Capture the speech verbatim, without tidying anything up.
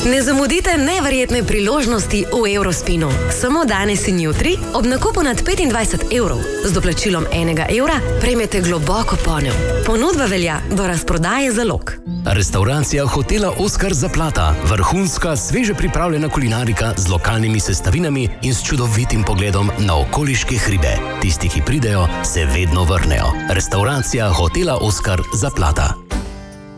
Ne zamudite neverjetne priložnosti v Eurospinu. Samo danes in jutri ob nakupu nad petindvajset evrov z doplačilom enega evra prejmete globoko ponev. Ponudba velja do razprodaje zalog. Restauracija hotela Oskar Zaplata. Vrhunska, sveže pripravljena kulinarika z lokalnimi sestavinami in s čudovitim pogledom na okoliške hribe. Tisti, ki pridejo, se vedno vrnejo. Restauracija hotela Oskar Zaplata.